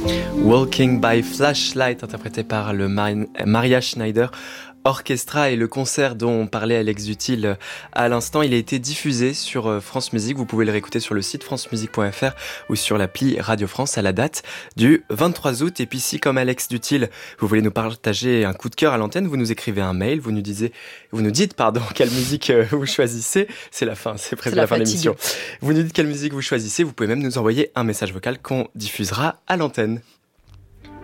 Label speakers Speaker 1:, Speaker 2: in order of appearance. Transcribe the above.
Speaker 1: Walking by Flashlight, interprété par le Maria Schneider Orchestra, et le concert dont parlait Alex Dutil à l'instant, il a été diffusé sur France Musique. Vous pouvez le réécouter sur le site francemusique.fr ou sur l'appli Radio France à la date du 23 août. Et puis si, comme Alex Dutil, vous voulez nous partager un coup de cœur à l'antenne, vous nous écrivez un mail, vous nous dites quelle musique vous choisissez. C'est la fin, c'est presque la fin de l'émission. Vous nous dites quelle musique vous choisissez, vous pouvez même nous envoyer un message vocal qu'on diffusera à l'antenne.